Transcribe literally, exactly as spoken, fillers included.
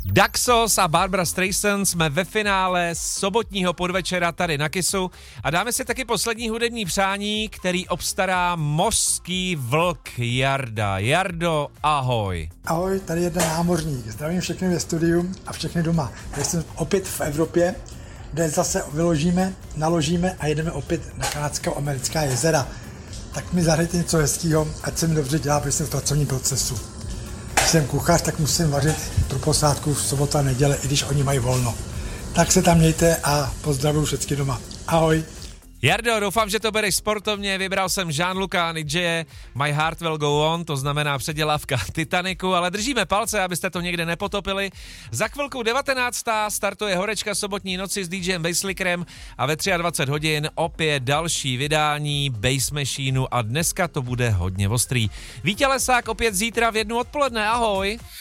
Daxos a Barbra Streisand jsme ve finále sobotního podvečera tady na Kissu a dáme si taky poslední hudební přání, který obstará mořský vlk Jarda. Jardo, ahoj. Ahoj, tady jeden námořník. Zdravím všechny ve studiu a všechny doma. Já jsem opět v Evropě, kde zase vyložíme, naložíme a jedeme opět na kanadsko-americká jezera. Tak mi zahrajte něco hezkýho, ať se mi dobře dělá, protože jsem v pracovním procesu. Když jsem kuchař, tak musím vařit pro posádku v sobota a neděle, i když oni mají volno. Tak se tam mějte a pozdravuju všechny doma. Ahoj. Jardo, doufám, že to bereš sportovně, vybral jsem Jean-Luca Nidžeje, My Heart Will Go On, to znamená předělávka Titaniku, ale držíme palce, abyste to někde nepotopili. Za chvilku devatenáctá startuje horečka sobotní noci s DJem Basslickerem a ve dvacet tři hodin opět další vydání Bass Machineu a dneska to bude hodně ostrý. Vítě Lesák opět zítra v jednu odpoledne, ahoj.